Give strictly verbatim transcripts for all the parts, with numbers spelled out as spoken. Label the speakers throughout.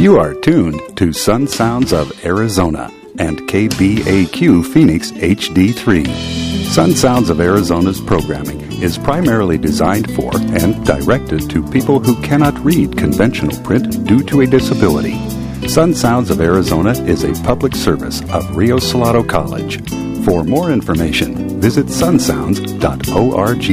Speaker 1: You are tuned to Sun Sounds of Arizona and K B A Q Phoenix H D three. Sun Sounds of Arizona's programming is primarily designed for and directed to people who cannot read conventional print due to a disability. Sun Sounds of Arizona is a public service of Rio Salado College. For more information, visit sun sounds dot org.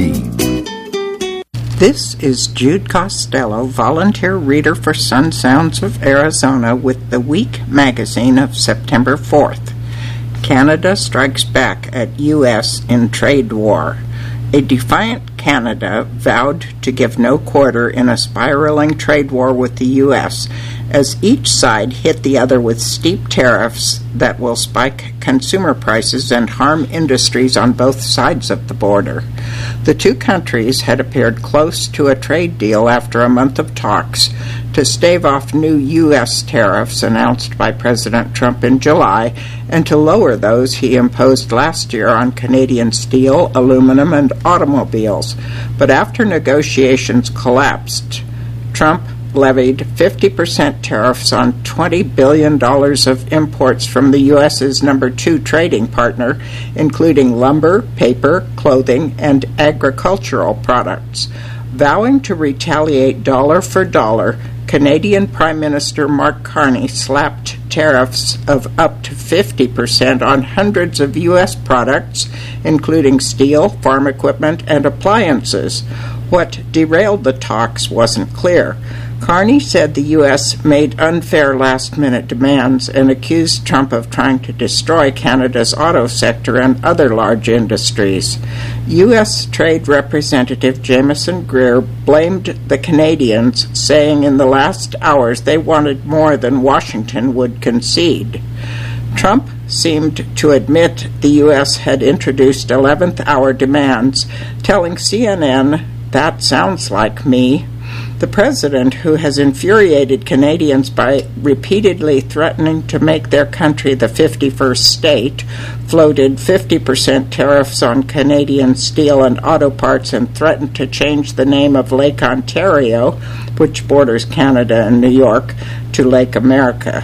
Speaker 2: This is Jude Costello, volunteer reader for Sun Sounds of Arizona with the Week magazine of September fourth. Canada strikes back at U S in trade war. A defiant Canada vowed to give no quarter in a spiraling trade war with the U S as each side hit the other with steep tariffs that will spike consumer prices and harm industries on both sides of the border. The two countries had appeared close to a trade deal after a month of talks to stave off new U S tariffs announced by President Trump in July and to lower those he imposed last year on Canadian steel, aluminum, and automobiles. But after negotiations collapsed, Trump levied fifty percent tariffs on twenty billion dollars of imports from the U S's number two trading partner, including lumber, paper, clothing, and agricultural products. Vowing to retaliate dollar for dollar, Canadian Prime Minister Mark Carney slapped tariffs of up to fifty percent on hundreds of U S products, including steel, farm equipment, and appliances. What derailed the talks wasn't clear. Carney said the U S made unfair last-minute demands and accused Trump of trying to destroy Canada's auto sector and other large industries. U S Trade Representative Jameson Greer blamed the Canadians, saying in the last hours they wanted more than Washington would concede. Trump seemed to admit the U S had introduced eleventh-hour demands, telling C N N, "That sounds like me." The president, who has infuriated Canadians by repeatedly threatening to make their country the fifty-first state, floated fifty percent tariffs on Canadian steel and auto parts and threatened to change the name of Lake Ontario, which borders Canada and New York, to Lake America.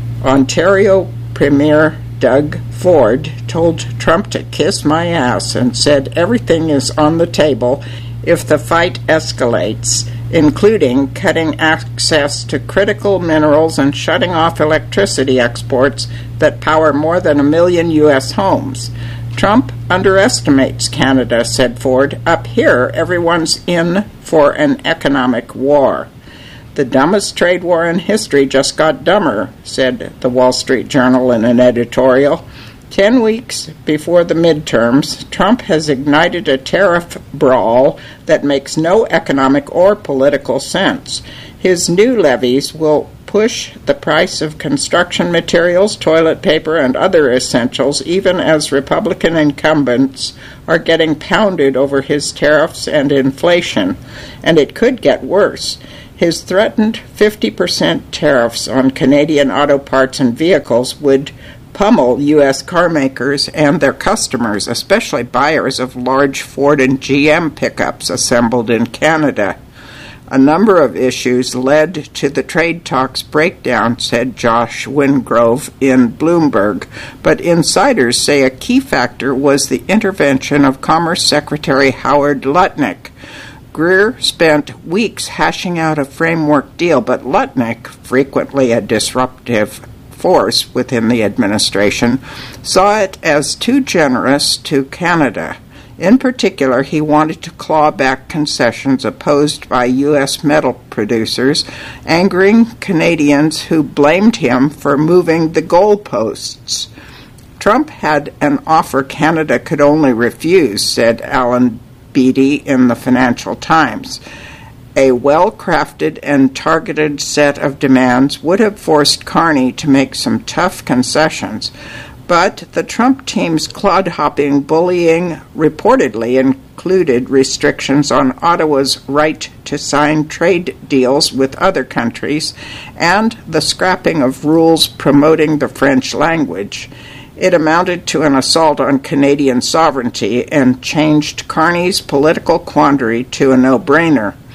Speaker 2: Ontario Premier Doug Ford told Trump to kiss my ass and said everything is on the table if the fight escalates, including cutting access to critical minerals and shutting off electricity exports that power more than a million U S homes. Trump underestimates Canada, said Ford. Up here, everyone's in for an economic war. The dumbest trade war in history just got dumber, said the Wall Street Journal in an editorial. Ten weeks before the midterms, Trump has ignited a tariff brawl that makes no economic or political sense. His new levies will push the price of construction materials, toilet paper, and other essentials, even as Republican incumbents are getting pounded over his tariffs and inflation. And it could get worse. His threatened fifty percent tariffs on Canadian auto parts and vehicles would pummel U S car makers and their customers, especially buyers of large Ford and G M pickups assembled in Canada. A number of issues led to the trade talks breakdown, said Josh Wingrove in Bloomberg, but insiders say a key factor was the intervention of Commerce Secretary Howard Lutnick. Greer spent weeks hashing out a framework deal, but Lutnick, frequently a disruptive force within the administration, saw it as too generous to Canada. In particular, he wanted to claw back concessions opposed by U S metal producers, angering Canadians who blamed him for moving the goalposts. Trump had an offer Canada could only refuse, said Alan Beatty in the Financial Times. A well-crafted and targeted set of demands would have forced Carney to make some tough concessions, but the Trump team's clod-hopping bullying reportedly included restrictions on Ottawa's right to sign trade deals with other countries and the scrapping of rules promoting the French language. It amounted to an assault on Canadian sovereignty and changed Carney's political quandary to a no-brainer.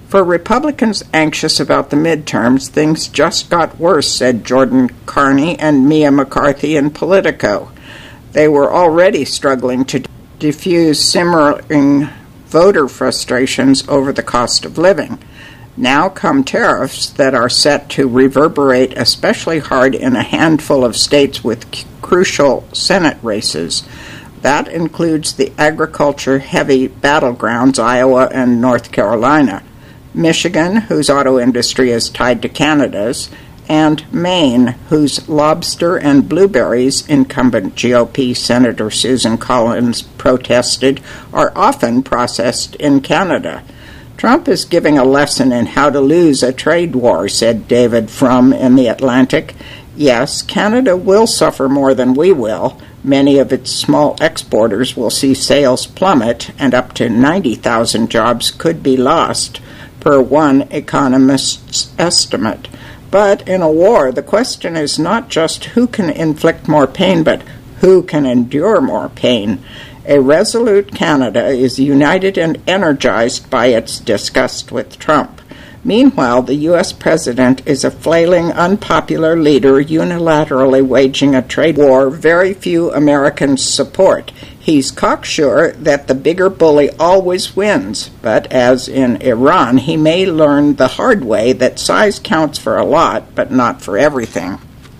Speaker 2: For Republicans anxious about the midterms, things just got worse, said Jordan Carney and Mia McCarthy in Politico. They were already struggling to diffuse simmering voter frustrations over the cost of living. Now come tariffs that are set to reverberate especially hard in a handful of states with c- crucial Senate races. That includes the agriculture-heavy battlegrounds, Iowa and North Carolina, Michigan, whose auto industry is tied to Canada's, and Maine, whose lobster and blueberries, incumbent G O P Senator Susan Collins protested, are often processed in Canada. Trump is giving a lesson in how to lose a trade war, said David Frum in The Atlantic. Yes, Canada will suffer more than we will. Many of its small exporters will see sales plummet, and up to ninety thousand jobs could be lost, per one economist's estimate. But in a war, the question is not just who can inflict more pain, but who can endure more pain. A resolute Canada is united and energized by its disgust with Trump. Meanwhile, the U S president is a flailing, unpopular leader unilaterally waging a trade war very few Americans support. He's cocksure that the bigger bully always wins, but as in Iran, he may learn the hard way that size counts for a lot, but not for everything.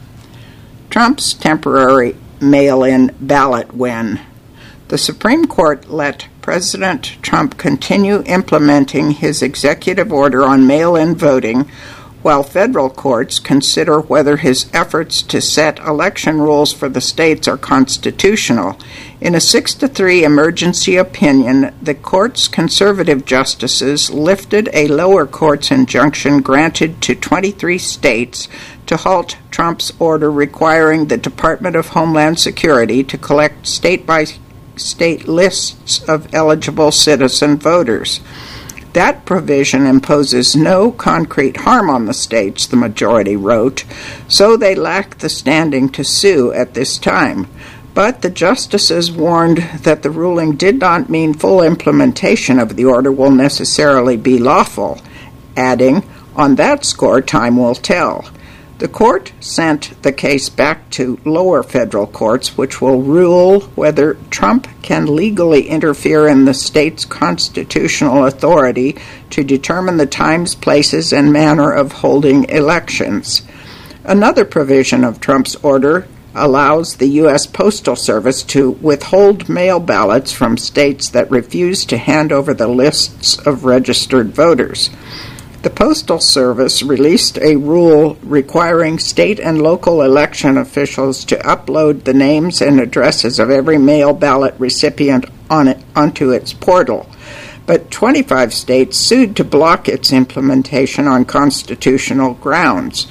Speaker 2: Trump's temporary mail-in ballot win. The Supreme Court let President Trump continue implementing his executive order on mail-in voting while federal courts consider whether his efforts to set election rules for the states are constitutional. In a six to three emergency opinion, the court's conservative justices lifted a lower court's injunction granted to twenty-three states to halt Trump's order requiring the Department of Homeland Security to collect state-by-state lists of eligible citizen voters. That provision imposes no concrete harm on the states, the majority wrote, so they lack the standing to sue at this time. But the justices warned that the ruling did not mean full implementation of the order will necessarily be lawful, adding, on that score, time will tell. The court sent the case back to lower federal courts, which will rule whether Trump can legally interfere in the state's constitutional authority to determine the times, places, and manner of holding elections. Another provision of Trump's order allows the U S Postal Service to withhold mail ballots from states that refuse to hand over the lists of registered voters. The Postal Service released a rule requiring state and local election officials to upload the names and addresses of every mail ballot recipient on it, onto its portal. But twenty-five states sued to block its implementation on constitutional grounds.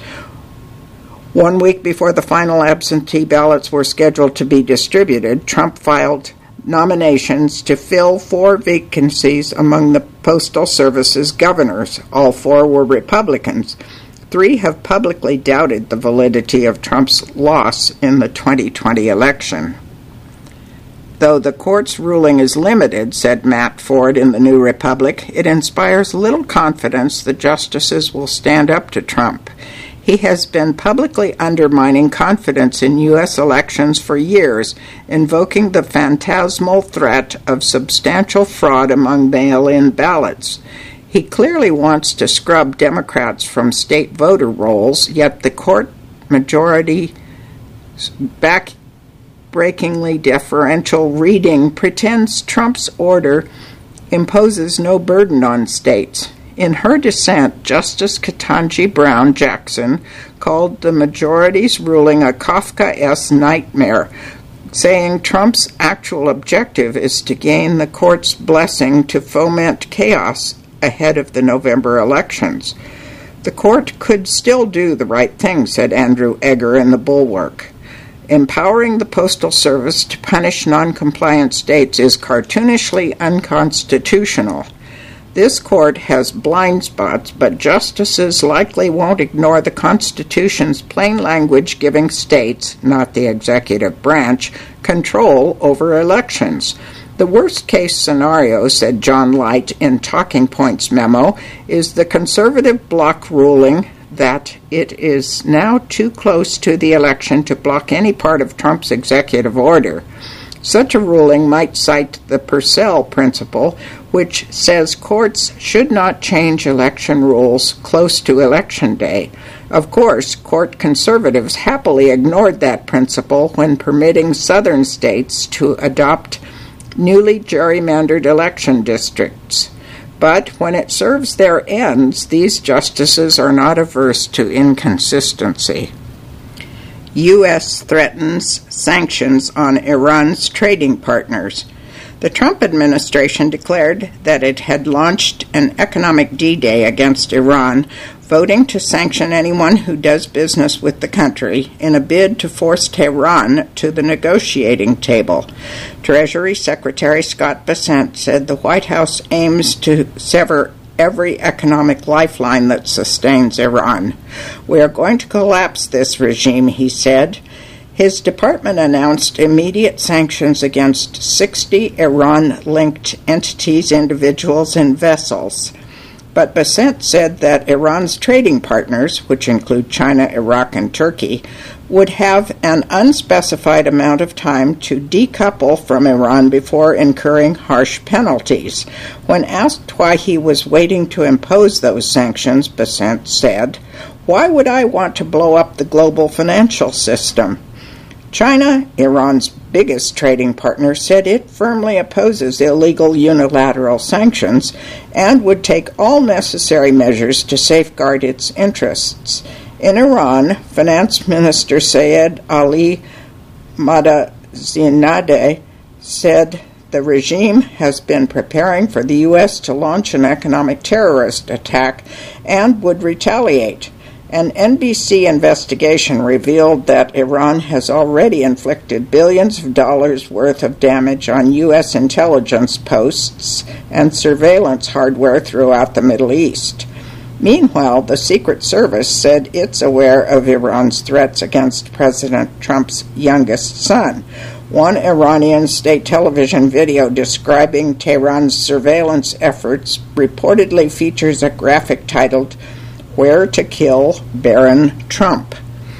Speaker 2: One week before the final absentee ballots were scheduled to be distributed, Trump filed nominations to fill four vacancies among the Postal Service's governors. All four were Republicans. Three have publicly doubted the validity of Trump's loss in the twenty twenty election. Though the court's ruling is limited, said Matt Ford in the New Republic, it inspires little confidence the justices will stand up to Trump. He has been publicly undermining confidence in U S elections for years, invoking the phantasmal threat of substantial fraud among mail-in ballots. He clearly wants to scrub Democrats from state voter rolls, yet the court majority's back-breakingly deferential reading pretends Trump's order imposes no burden on states. In her dissent, Justice Ketanji Brown Jackson called the majority's ruling a Kafkaesque nightmare, saying Trump's actual objective is to gain the court's blessing to foment chaos ahead of the November elections. The court could still do the right thing, said Andrew Egger in The Bulwark. Empowering the Postal Service to punish noncompliant states is cartoonishly unconstitutional. This court has blind spots, but justices likely won't ignore the Constitution's plain language giving states, not the executive branch, control over elections. The worst-case scenario, said John Light in Talking Points memo, is the conservative bloc ruling that it is now too close to the election to block any part of Trump's executive order. Such a ruling might cite the Purcell principle, which says courts should not change election rules close to Election Day. Of course, court conservatives happily ignored that principle when permitting southern states to adopt newly gerrymandered election districts. But when it serves their ends, these justices are not averse to inconsistency. U S threatens sanctions on Iran's trading partners. The Trump administration declared that it had launched an economic D-Day against Iran, voting to sanction anyone who does business with the country in a bid to force Tehran to the negotiating table. Treasury Secretary Scott Bessent said the White House aims to sever every economic lifeline that sustains Iran. We are going to collapse this regime, he said. His department announced immediate sanctions against sixty Iran-linked entities, individuals, and vessels. But Bessent said that Iran's trading partners, which include China, Iraq, and Turkey, would have an unspecified amount of time to decouple from Iran before incurring harsh penalties. When asked why he was waiting to impose those sanctions, Bessent said, "Why would I want to blow up the global financial system?" China, Iran's biggest trading partner, said it firmly opposes illegal unilateral sanctions and would take all necessary measures to safeguard its interests. In Iran, Finance Minister Sayed Ali Madazinadeh said the regime has been preparing for the U S to launch an economic terrorist attack and would retaliate. An N B C investigation revealed that Iran has already inflicted billions of dollars worth of damage on U S intelligence posts and surveillance hardware throughout the Middle East. Meanwhile, the Secret Service said it's aware of Iran's threats against President Trump's youngest son. One Iranian state television video describing Tehran's surveillance efforts reportedly features a graphic titled, "Where to Kill Baron Trump."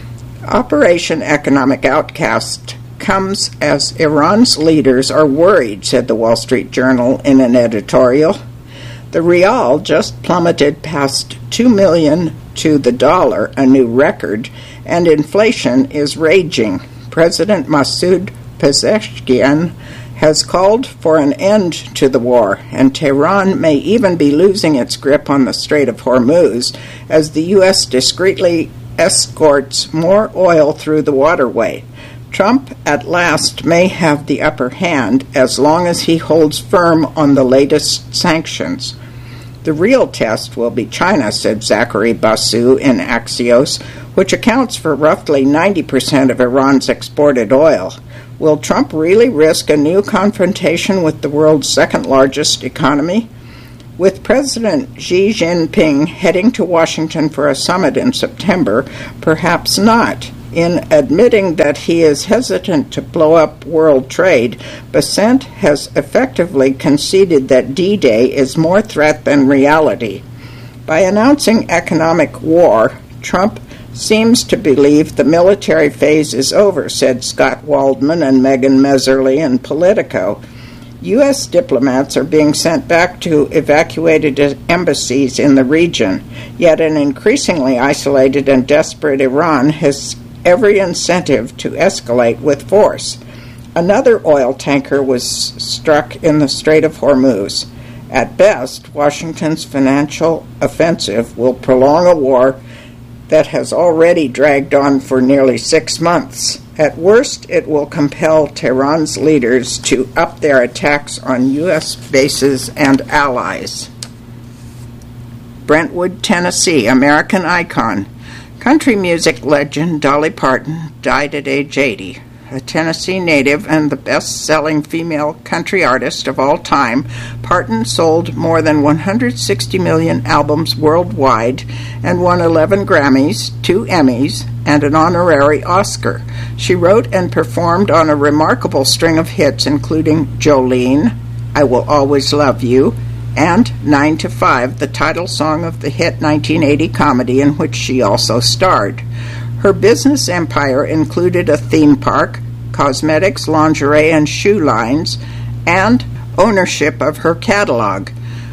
Speaker 2: Operation Economic Outcast comes as Iran's leaders are worried, said the Wall Street Journal in an editorial. The rial just plummeted past two million to the dollar, a new record, and inflation is raging. President Masoud Pezeshkian has called for an end to the war, and Tehran may even be losing its grip on the Strait of Hormuz as the U S discreetly escorts more oil through the waterway. Trump at last may have the upper hand as long as he holds firm on the latest sanctions. The real test will be China, said Zachary Basu in Axios, which accounts for roughly ninety percent of Iran's exported oil. Will Trump really risk a new confrontation with the world's second-largest economy? With President Xi Jinping heading to Washington for a summit in September, perhaps not. In admitting that he is hesitant to blow up world trade, Bessent has effectively conceded that D-Day is more threat than reality. By announcing economic war, Trump seems to believe the military phase is over, said Scott Waldman and Megan Messerly in Politico. U S diplomats are being sent back to evacuated embassies in the region, yet an increasingly isolated and desperate Iran has every incentive to escalate with force. Another oil tanker was struck in the Strait of Hormuz. At best, Washington's financial offensive will prolong a war that has already dragged on for nearly six months. At worst, it will compel Tehran's leaders to up their attacks on U S bases and allies. Brentwood, Tennessee, American icon. Country music legend Dolly Parton died at age eighty. a Tennessee native and the best-selling female country artist of all time, Parton sold more than one hundred sixty million albums worldwide and won eleven Grammys, two Emmys, and an honorary Oscar. She wrote and performed on a remarkable string of hits, including Jolene, I Will Always Love You, and Nine to Five, the title song of the hit nineteen eighty comedy in which she also starred. Her business empire included a theme park, cosmetics, lingerie, and shoe lines, and ownership of her catalog.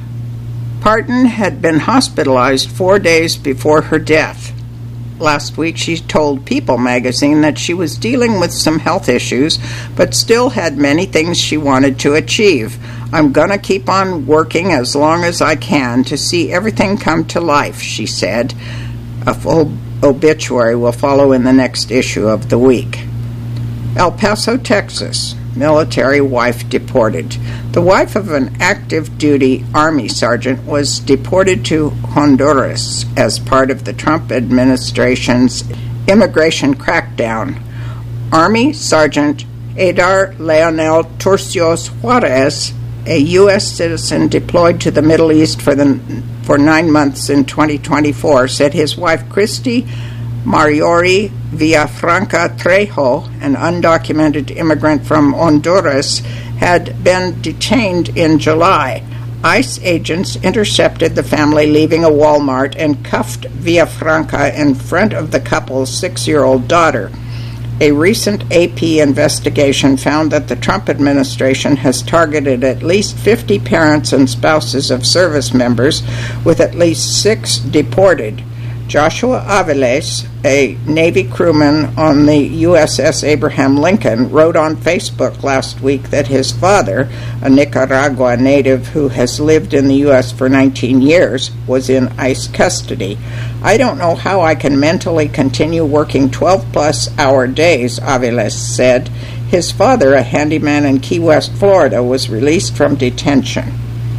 Speaker 2: Parton had been hospitalized four days before her death. Last week she told People magazine that she was dealing with some health issues, but still had many things she wanted to achieve. I'm going to keep on working as long as I can to see everything come to life, she said. A full obituary will follow in the next issue of the week. El Paso, Texas. Military wife deported. The wife of an active-duty Army sergeant was deported to Honduras as part of the Trump administration's immigration crackdown. Army Sergeant Adar Leonel Turcios Juarez, a U S citizen deployed to the Middle East for the for nine months in twenty twenty-four, said his wife Christy Mariori Villafranca Trejo, an undocumented immigrant from Honduras, had been detained in July. ICE agents intercepted the family leaving a Walmart and cuffed Villafranca in front of the couple's six-year-old daughter. A recent A P investigation found that the Trump administration has targeted at least fifty parents and spouses of service members, with at least six deported. Joshua Aviles, a Navy crewman on the U S S Abraham Lincoln, wrote on Facebook last week that his father, a Nicaragua native who has lived in the U S for nineteen years, was in ICE custody. I don't know how I can mentally continue working twelve-plus hour days, Aviles said. His father, a handyman in Key West, Florida, was released from detention.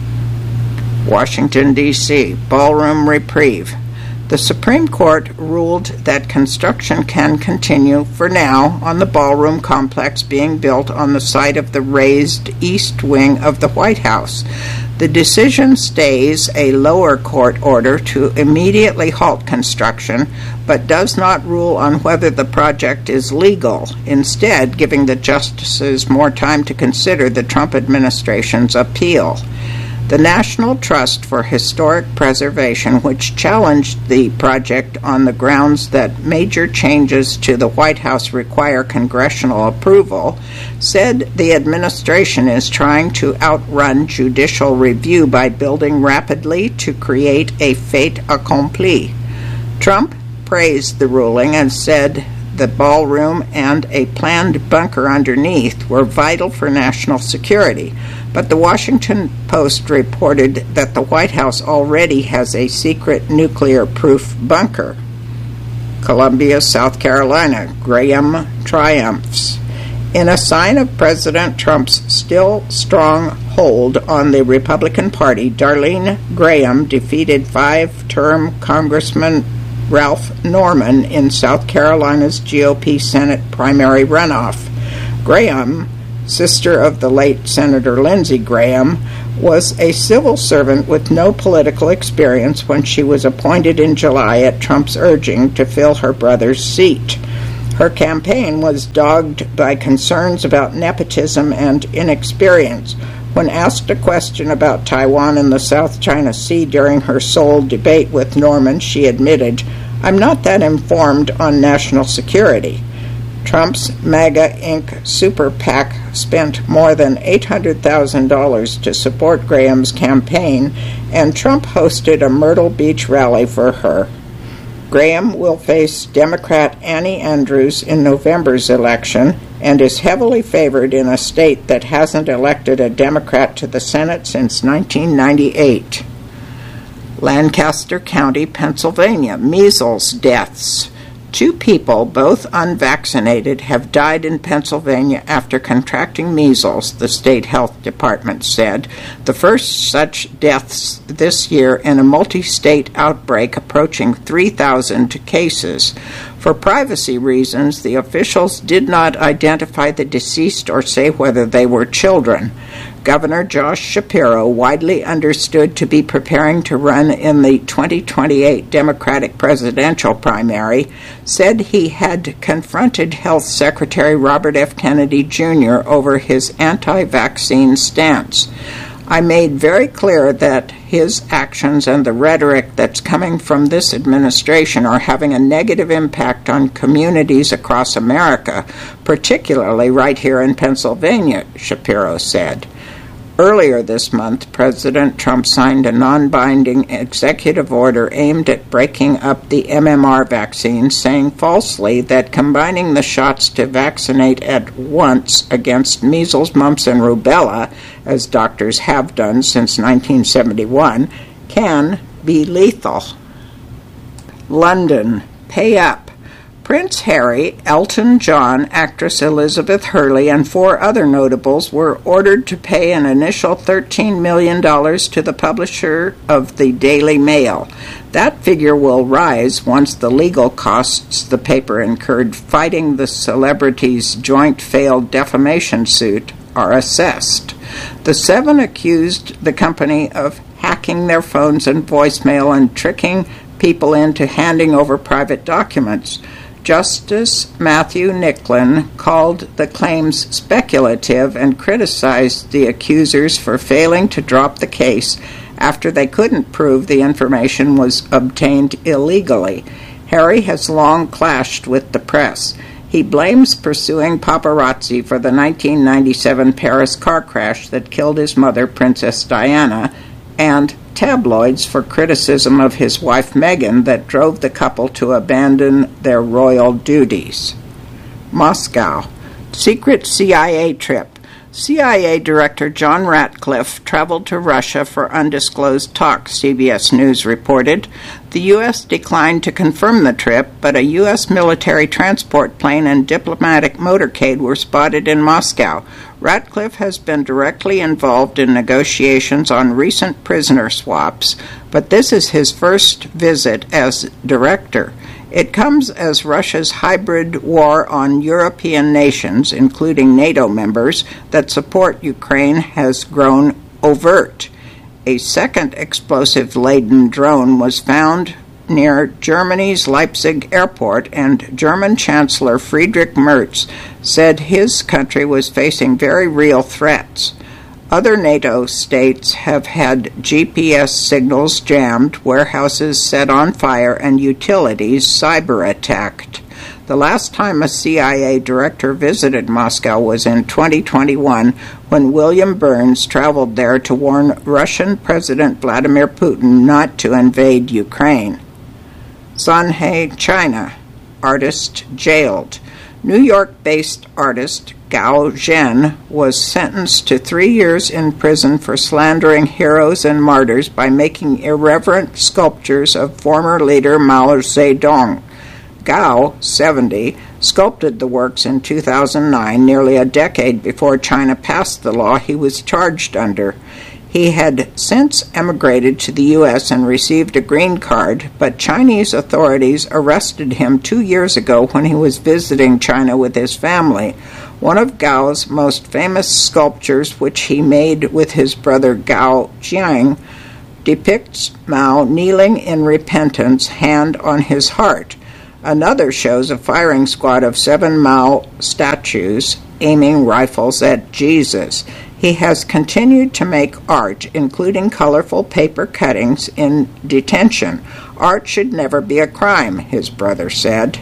Speaker 2: Washington, D C Ballroom reprieve. The Supreme Court ruled that construction can continue for now on the ballroom complex being built on the site of the raised east wing of the White House. The decision stays a lower court order to immediately halt construction, but does not rule on whether the project is legal, instead giving the justices more time to consider the Trump administration's appeal. The National Trust for Historic Preservation, which challenged the project on the grounds that major changes to the White House require congressional approval, said the administration is trying to outrun judicial review by building rapidly to create a fait accompli. Trump praised the ruling and said the ballroom and a planned bunker underneath were vital for national security. But the Washington Post reported that the White House already has a secret nuclear-proof bunker. Columbia, South Carolina. Graham triumphs. In a sign of President Trump's still strong hold on the Republican Party, Darlene Graham defeated five-term Congressman Ralph Norman in South Carolina's G O P Senate primary runoff. Graham, sister of the late Senator Lindsey Graham, was a civil servant with no political experience when she was appointed in July at Trump's urging to fill her brother's seat. Her campaign was dogged by concerns about nepotism and inexperience. When asked a question about Taiwan and the South China Sea during her sole debate with Norman, she admitted, "I'm not that informed on national security." Trump's MAGA Incorporated super PAC spent more than eight hundred thousand dollars to support Graham's campaign, and Trump hosted a Myrtle Beach rally for her. Graham will face Democrat Annie Andrews in November's election and is heavily favored in a state that hasn't elected a Democrat to the Senate since nineteen ninety-eight. Lancaster County, Pennsylvania. Measles deaths. Two people, both unvaccinated, have died in Pennsylvania after contracting measles, the state health department said. The first such deaths this year in a multi-state outbreak approaching three thousand cases. For privacy reasons, the officials did not identify the deceased or say whether they were children. Governor Josh Shapiro, widely understood to be preparing to run in the twenty twenty-eight Democratic presidential primary, said he had confronted Health Secretary Robert F. Kennedy Junior over his anti-vaccine stance. I made very clear that his actions and the rhetoric that's coming from this administration are having a negative impact on communities across America, particularly right here in Pennsylvania, Shapiro said. Earlier this month, President Trump signed a non-binding executive order aimed at breaking up the M M R vaccine, saying falsely that combining the shots to vaccinate at once against measles, mumps, and rubella, as doctors have done since nineteen seventy-one, can be lethal. London, pay up. Prince Harry, Elton John, actress Elizabeth Hurley, and four other notables were ordered to pay an initial thirteen million dollars to the publisher of the Daily Mail. That figure will rise once the legal costs the paper incurred fighting the celebrities' joint failed defamation suit are assessed. The seven accused the company of hacking their phones and voicemail and tricking people into handing over private documents. Justice Matthew Nicklin called the claims speculative and criticized the accusers for failing to drop the case after they couldn't prove the information was obtained illegally. Harry has long clashed with the press. He blames pursuing paparazzi for the nineteen ninety-seven Paris car crash that killed his mother, Princess Diana, and tabloids for criticism of his wife Meghan that drove the couple to abandon their royal duties. Moscow. Secret C I A trip. C I A Director John Ratcliffe traveled to Russia for undisclosed talks, C B S News reported. The U S declined to confirm the trip, but a U S military transport plane and diplomatic motorcade were spotted in Moscow. Ratcliffe has been directly involved in negotiations on recent prisoner swaps, but this is his first visit as director. It comes as Russia's hybrid war on European nations, including NATO members, that support Ukraine has grown overt. A second explosive-laden drone was found near Germany's Leipzig airport, and German Chancellor Friedrich Merz said his country was facing very real threats. Other NATO states have had G P S signals jammed, warehouses set on fire, and utilities cyber-attacked. The last time a C I A director visited Moscow was in twenty twenty-one, when William Burns traveled there to warn Russian President Vladimir Putin not to invade Ukraine. Shanghai, China. Artist jailed. New York-based artist Gao Zhen was sentenced to three years in prison for slandering heroes and martyrs by making irreverent sculptures of former leader Mao Zedong. Gao, seventy, sculpted the works in two thousand nine, nearly a decade before China passed the law he was charged under. He had since emigrated to the U S and received a green card, but Chinese authorities arrested him two years ago when he was visiting China with his family. One of Gao's most famous sculptures, which he made with his brother Gao Jiang, depicts Mao kneeling in repentance, hand on his heart. Another shows a firing squad of seven Mao statues aiming rifles at Jesus. He has continued to make art, including colorful paper cuttings, in detention. Art should never be a crime, his brother said.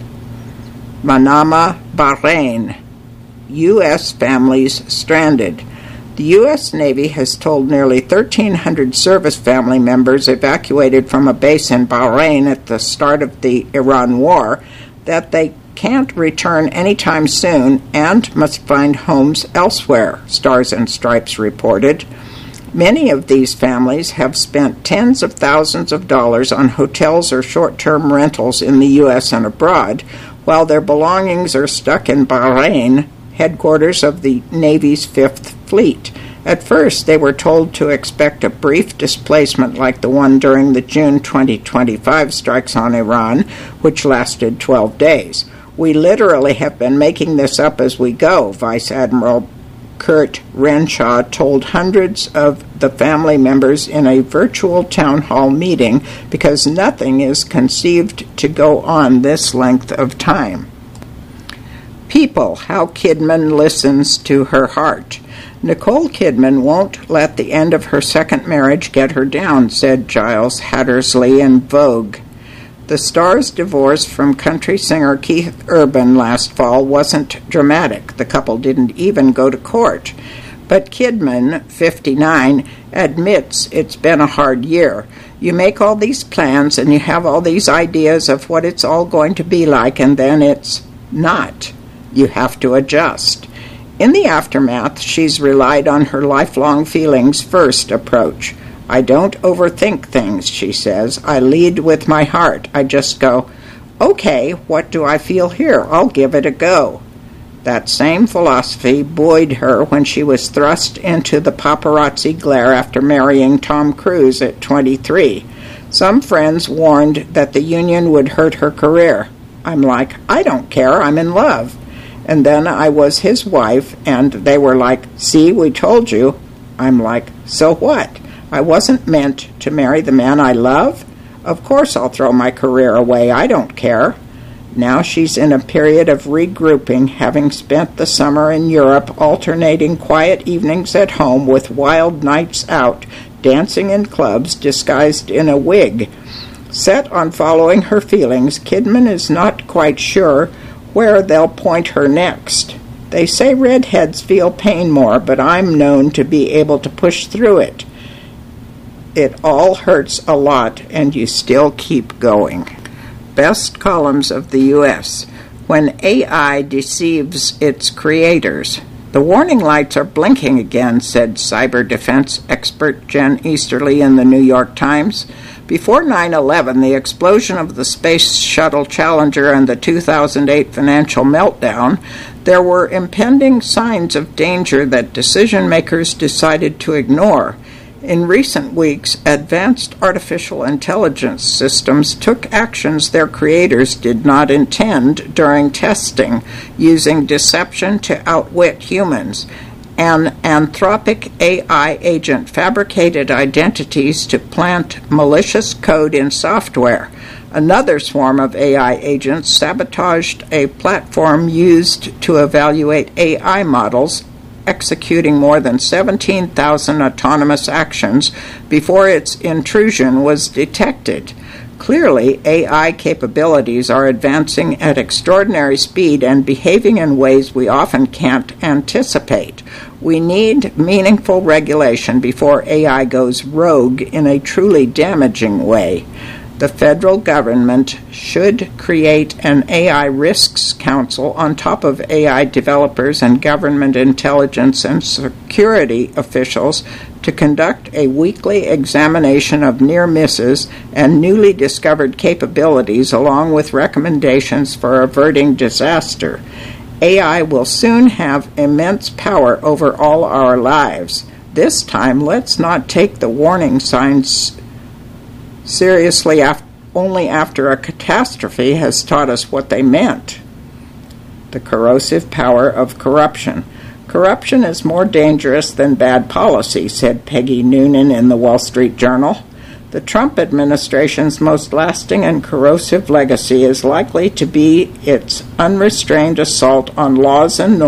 Speaker 2: Manama, Bahrain. U S families stranded. The U S Navy has told nearly thirteen hundred service family members evacuated from a base in Bahrain at the start of the Iran war that they can't return anytime soon and must find homes elsewhere, Stars and Stripes reported. Many of these families have spent tens of thousands of dollars on hotels or short-term rentals in the U S and abroad, while their belongings are stuck in Bahrain, headquarters of the Navy's Fifth Fleet. At first, they were told to expect a brief displacement like the one during the June twenty twenty-five strikes on Iran, which lasted twelve days. We literally have been making this up as we go, Vice Admiral Kurt Renshaw told hundreds of the family members in a virtual town hall meeting, because nothing is conceived to go on this length of time. People, how Kidman listens to her heart. Nicole Kidman won't let the end of her second marriage get her down, said Giles Hattersley in Vogue. The star's divorce from country singer Keith Urban last fall wasn't dramatic. The couple didn't even go to court. But Kidman, fifty-nine, admits it's been a hard year. You make all these plans and you have all these ideas of what it's all going to be like, and then it's not. You have to adjust. In the aftermath, she's relied on her lifelong feelings first approach. I don't overthink things, she says. I lead with my heart. I just go, okay, what do I feel here? I'll give it a go. That same philosophy buoyed her when she was thrust into the paparazzi glare after marrying Tom Cruise at twenty-three. Some friends warned that the union would hurt her career. I'm like, I don't care, I'm in love. And then I was his wife, and they were like, see, we told you. I'm like, so what? I wasn't meant to marry the man I love? Of course I'll throw my career away, I don't care. Now she's in a period of regrouping, having spent the summer in Europe alternating quiet evenings at home with wild nights out, dancing in clubs disguised in a wig. Set on following her feelings, Kidman is not quite sure where they'll point her next. They say redheads feel pain more, but I'm known to be able to push through it. It all hurts a lot, and you still keep going. Best columns of the U S When A I deceives its creators. The warning lights are blinking again, said cyber defense expert Jen Easterly in the New York Times. Before nine eleven, the explosion of the Space Shuttle Challenger and the two thousand eight financial meltdown, there were impending signs of danger that decision-makers decided to ignore. In recent weeks, advanced artificial intelligence systems took actions their creators did not intend during testing, using deception to outwit humans. An Anthropic A I agent fabricated identities to plant malicious code in software. Another swarm of A I agents sabotaged a platform used to evaluate A I models, executing more than seventeen thousand autonomous actions before its intrusion was detected. Clearly, A I capabilities are advancing at extraordinary speed and behaving in ways we often can't anticipate. We need meaningful regulation before A I goes rogue in a truly damaging way. The federal government should create an A I risks council on top of A I developers and government intelligence and security officials to conduct a weekly examination of near misses and newly discovered capabilities, along with recommendations for averting disaster. A I will soon have immense power over all our lives. This time, let's not take the warning signs seriously af- only after a catastrophe has taught us what they meant. The corrosive power of corruption. Corruption is more dangerous than bad policy, said Peggy Noonan in the Wall Street Journal. The Trump administration's most lasting and corrosive legacy is likely to be its unrestrained assault on laws and norms